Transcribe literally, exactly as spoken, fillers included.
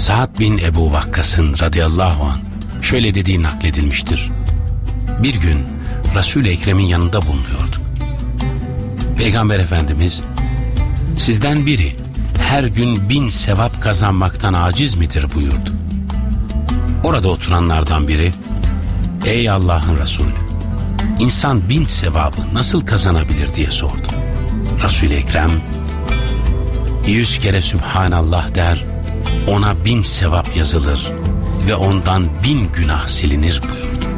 Sa'd bin Ebu Vakkas'ın radıyallahu anh şöyle dediği nakledilmiştir. Bir gün Resul-i Ekrem'in yanında bulunuyorduk. Peygamber Efendimiz, sizden biri her gün bin sevap kazanmaktan aciz midir buyurdu. Orada oturanlardan biri, ey Allah'ın Resulü, insan bin sevabı nasıl kazanabilir diye sordu. Resul-i Ekrem, yüz kere Sübhanallah der, ona bin sevap yazılır ve ondan bin günah silinir buyurdu.